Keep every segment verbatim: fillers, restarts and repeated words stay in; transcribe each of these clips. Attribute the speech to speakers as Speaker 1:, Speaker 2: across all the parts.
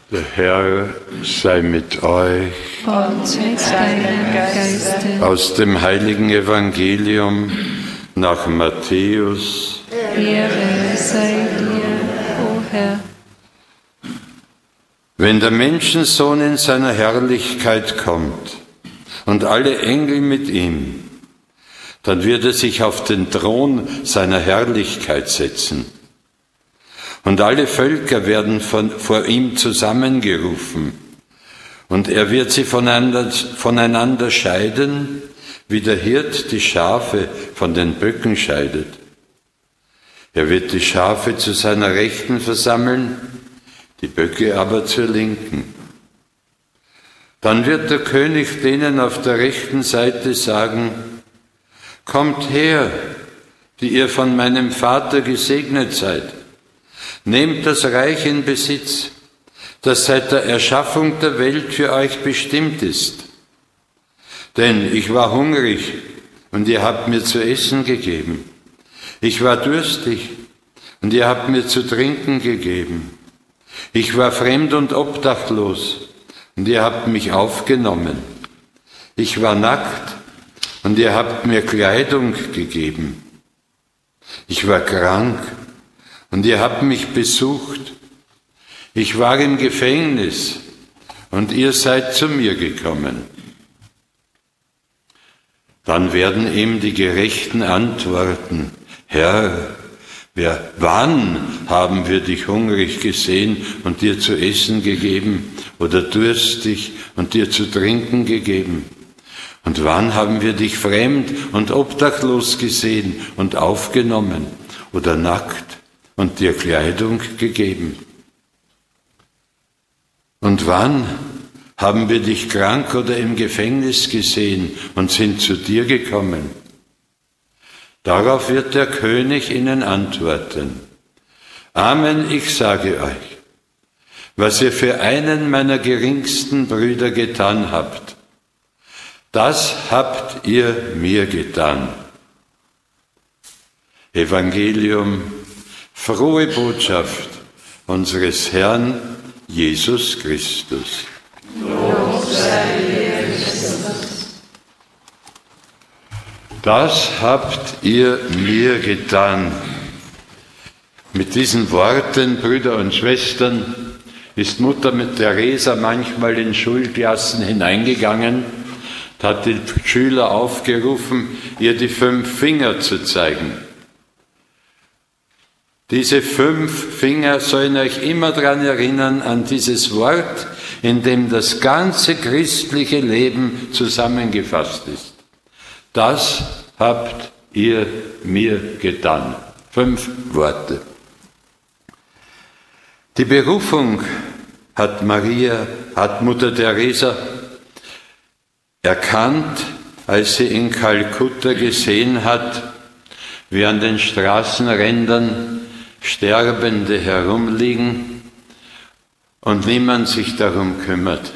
Speaker 1: Der Herr sei mit euch.
Speaker 2: Und mit deinem Geiste.
Speaker 1: Aus dem heiligen Evangelium nach Matthäus.
Speaker 2: Ehre sei dir, o Herr.
Speaker 1: Wenn der Menschensohn in seiner Herrlichkeit kommt und alle Engel mit ihm, dann wird er sich auf den Thron seiner Herrlichkeit setzen. Und alle Völker werden von, vor ihm zusammengerufen. Und er wird sie voneinander, voneinander scheiden, wie der Hirt die Schafe von den Böcken scheidet. Er wird die Schafe zu seiner Rechten versammeln, die Böcke aber zur Linken. Dann wird der König denen auf der rechten Seite sagen: Kommt her, die ihr von meinem Vater gesegnet seid. Nehmt das Reich in Besitz, das seit der Erschaffung der Welt für euch bestimmt ist. Denn ich war hungrig und ihr habt mir zu essen gegeben. Ich war durstig und ihr habt mir zu trinken gegeben. Ich war fremd und obdachlos und ihr habt mich aufgenommen. Ich war nackt und ihr habt mir Kleidung gegeben. Ich war krank und ihr habt mich besucht. Ich war im Gefängnis und ihr seid zu mir gekommen. Dann werden ihm die Gerechten antworten: Herr, wer, wann haben wir dich hungrig gesehen und dir zu essen gegeben oder durstig und dir zu trinken gegeben? Und wann haben wir dich fremd und obdachlos gesehen und aufgenommen oder nackt und dir Kleidung gegeben? Und wann haben wir dich krank oder im Gefängnis gesehen und sind zu dir gekommen? Darauf wird der König ihnen antworten: Amen, ich sage euch, was ihr für einen meiner geringsten Brüder getan habt, das habt ihr mir getan. Evangelium, frohe Botschaft unseres Herrn Jesus Christus.
Speaker 2: Lob sei dir, Christus.
Speaker 1: Das habt ihr mir getan. Mit diesen Worten, Brüder und Schwestern, ist Mutter mit Teresa manchmal in Schulklassen hineingegangen und hat die Schüler aufgerufen, ihr die fünf Finger zu zeigen. Diese fünf Finger sollen euch immer daran erinnern, an dieses Wort, in dem das ganze christliche Leben zusammengefasst ist. Das habt ihr mir getan. Fünf Worte. Die Berufung hat Maria, hat Mutter Teresa erkannt, als sie in Kalkutta gesehen hat, wie an den Straßenrändern Sterbende herumliegen und niemand sich darum kümmert.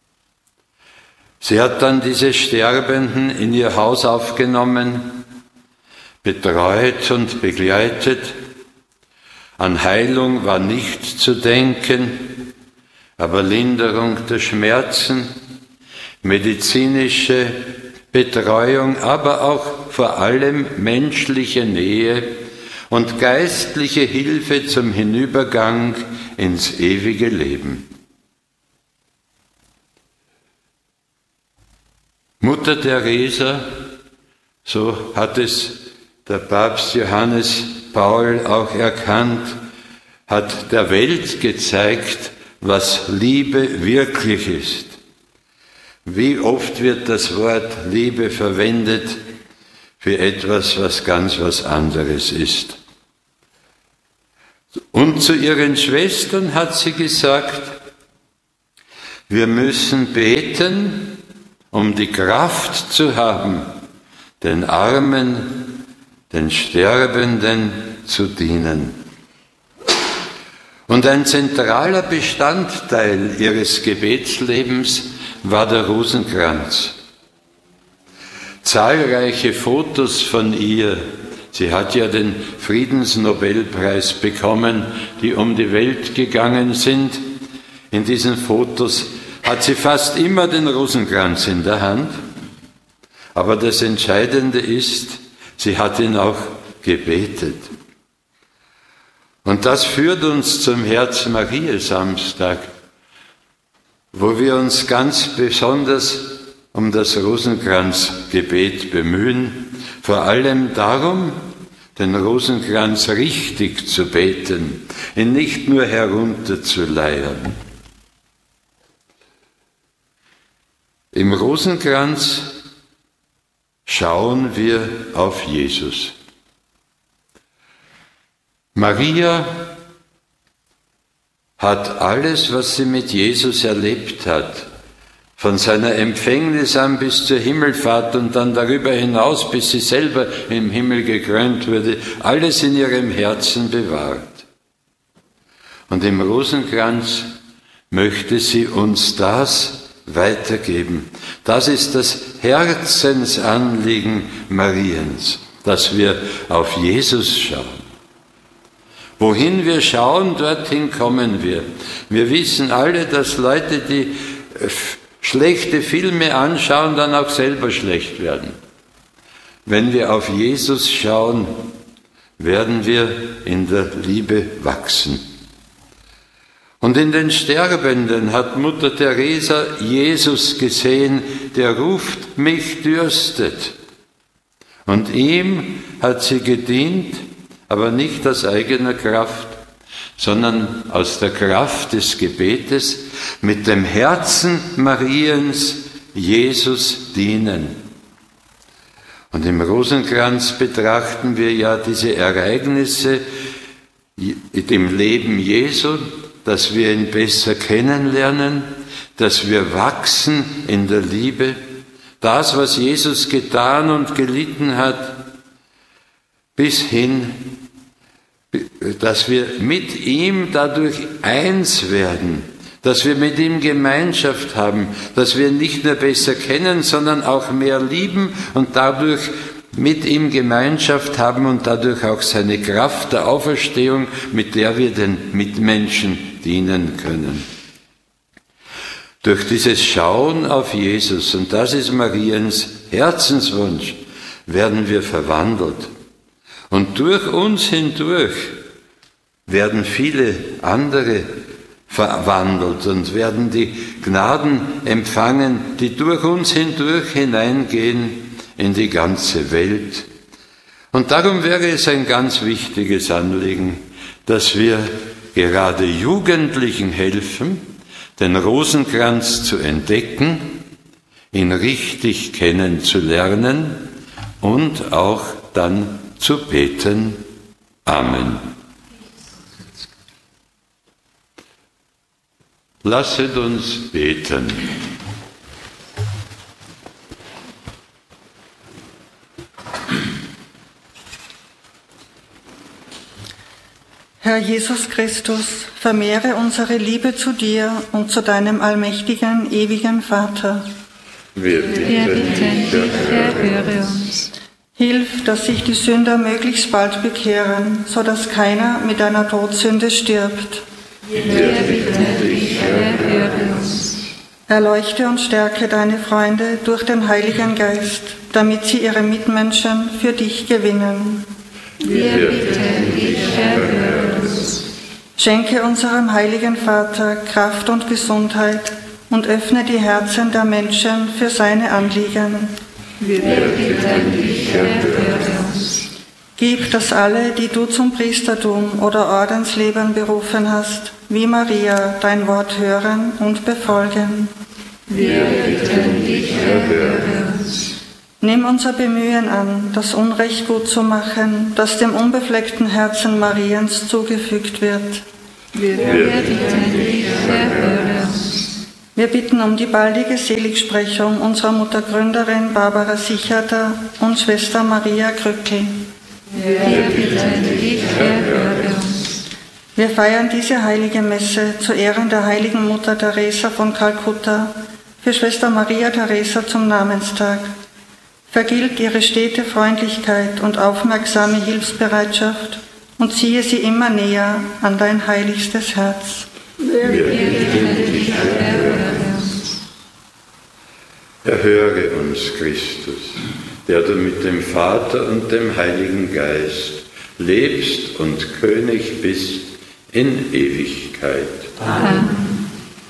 Speaker 1: Sie hat dann diese Sterbenden in ihr Haus aufgenommen, betreut und begleitet. An Heilung war nicht zu denken, aber Linderung der Schmerzen, medizinische Betreuung, aber auch vor allem menschliche Nähe und geistliche Hilfe zum Hinübergang ins ewige Leben. Mutter Teresa, so hat es der Papst Johannes Paul auch erkannt, hat der Welt gezeigt, was Liebe wirklich ist. Wie oft wird das Wort Liebe verwendet für etwas, was ganz was anderes ist. Und zu ihren Schwestern hat sie gesagt: Wir müssen beten, um die Kraft zu haben, den Armen, den Sterbenden zu dienen. Und ein zentraler Bestandteil ihres Gebetslebens war der Rosenkranz. Zahlreiche Fotos von ihr, sie hat ja den Friedensnobelpreis bekommen, die um die Welt gegangen sind, in diesen Fotos hat sie fast immer den Rosenkranz in der Hand. Aber das Entscheidende ist, sie hat ihn auch gebetet. Und das führt uns zum Herz-Maria-Samstag, wo wir uns ganz besonders um das Rosenkranzgebet bemühen, vor allem darum, den Rosenkranz richtig zu beten, ihn nicht nur herunterzuleiern. Im Rosenkranz schauen wir auf Jesus. Maria hat alles, was sie mit Jesus erlebt hat, von seiner Empfängnis an bis zur Himmelfahrt und dann darüber hinaus, bis sie selber im Himmel gekrönt wurde, alles in ihrem Herzen bewahrt. Und im Rosenkranz möchte sie uns das weitergeben. Das ist das Herzensanliegen Mariens, dass wir auf Jesus schauen. Wohin wir schauen, dorthin kommen wir. Wir wissen alle, dass Leute, die schlechte Filme anschauen, dann auch selber schlecht werden. Wenn wir auf Jesus schauen, werden wir in der Liebe wachsen. Und in den Sterbenden hat Mutter Teresa Jesus gesehen, der ruft, mich dürstet. Und ihm hat sie gedient, aber nicht aus eigener Kraft, sondern aus der Kraft des Gebetes, mit dem Herzen Mariens Jesus dienen. Und im Rosenkranz betrachten wir ja diese Ereignisse im Leben Jesu, dass wir ihn besser kennenlernen, dass wir wachsen in der Liebe. Das, was Jesus getan und gelitten hat, bis hin, dass wir mit ihm dadurch eins werden, dass wir mit ihm Gemeinschaft haben, dass wir ihn nicht nur besser kennen, sondern auch mehr lieben und dadurch mit ihm Gemeinschaft haben und dadurch auch seine Kraft der Auferstehung, mit der wir den Mitmenschen dienen können. Durch dieses Schauen auf Jesus, und das ist Mariens Herzenswunsch, werden wir verwandelt. Und durch uns hindurch werden viele andere verwandelt und werden die Gnaden empfangen, die durch uns hindurch hineingehen in die ganze Welt. Und darum wäre es ein ganz wichtiges Anliegen, dass wir gerade Jugendlichen helfen, den Rosenkranz zu entdecken, ihn richtig kennenzulernen und auch dann zu beten. Amen. Lasset uns beten.
Speaker 3: Herr Jesus Christus, vermehre unsere Liebe zu dir und zu deinem allmächtigen, ewigen Vater.
Speaker 1: Wir bitten dich,
Speaker 2: erhöre uns.
Speaker 3: Hilf, dass sich die Sünder möglichst bald bekehren, so dass keiner mit einer Todsünde stirbt.
Speaker 2: Wir bitten dich, erhöre uns.
Speaker 3: Erleuchte und stärke deine Freunde durch den Heiligen Geist, damit sie ihre Mitmenschen für dich gewinnen.
Speaker 2: Wir bitten dich, erhöre uns.
Speaker 3: Schenke unserem heiligen Vater Kraft und Gesundheit und öffne die Herzen der Menschen für seine Anliegen.
Speaker 2: Wir bitten dich, erhöre uns.
Speaker 3: Gib, dass alle, die du zum Priestertum oder Ordensleben berufen hast, wie Maria dein Wort hören und befolgen.
Speaker 2: Wir bitten dich, erhöre uns.
Speaker 3: Nimm unser Bemühen an, das Unrecht gut zu machen, das dem unbefleckten Herzen Mariens zugefügt wird.
Speaker 2: Wir bitten dich, erhöre uns.
Speaker 3: Wir bitten um die baldige Seligsprechung unserer Muttergründerin Barbara Sicherter und Schwester Maria Krückel.
Speaker 2: Wir bitten dich, erhöre uns.
Speaker 3: Wir feiern diese heilige Messe zu Ehren der heiligen Mutter Teresa von Kalkutta, für Schwester Maria Teresa zum Namenstag. Vergilt ihre stete Freundlichkeit und aufmerksame Hilfsbereitschaft und ziehe sie immer näher an dein heiligstes Herz.
Speaker 1: wir bitten dich, erhöre. Erhöre uns, Christus, der du mit dem Vater und dem Heiligen Geist lebst und König bist in Ewigkeit.
Speaker 2: Amen.